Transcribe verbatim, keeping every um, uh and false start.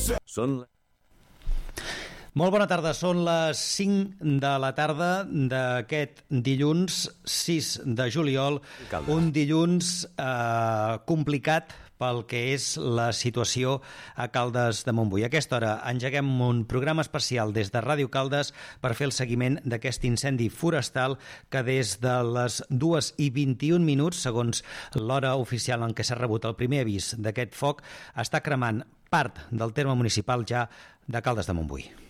Són... Molt bona tarda, són les cinc de la tarda d'aquest dilluns sis de juliol, un dilluns eh, complicat pel que és la situació a Caldes de Montbui. A aquesta hora engeguem un programa especial des de Ràdio Caldes per fer el seguiment d'aquest incendi forestal que des de les dues i vint-i-un minuts, segons l'hora oficial en què s'ha rebut el primer avís d'aquest foc, està cremant part del terme municipal ja de Caldes de Montbui.